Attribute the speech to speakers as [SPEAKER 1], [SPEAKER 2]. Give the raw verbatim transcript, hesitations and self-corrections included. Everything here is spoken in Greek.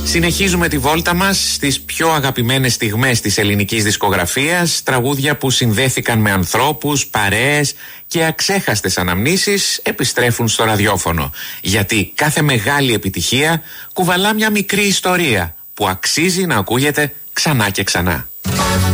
[SPEAKER 1] Συνεχίζουμε τη βόλτα μας στις πιο αγαπημένες στιγμές της ελληνικής δισκογραφίας, τραγούδια που συνδέθηκαν με ανθρώπους, παρέες και αξέχαστες αναμνήσεις επιστρέφουν στο ραδιόφωνο. Γιατί κάθε μεγάλη επιτυχία κουβαλά μια μικρή ιστορία που αξίζει να ακούγεται ξανά και ξανά.